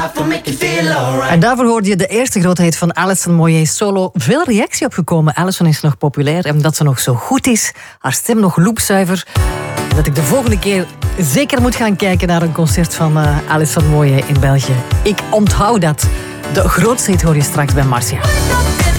En daarvoor hoorde je de eerste grootheid van Alison Moyet solo. Veel reactie opgekomen. Alison is nog populair en dat ze nog zo goed is. Haar stem nog loopzuiver. Dat ik de volgende keer zeker moet gaan kijken naar een concert van Alison Moyet in België. Ik onthoud dat. De grootste hit hoor je straks bij Marcia.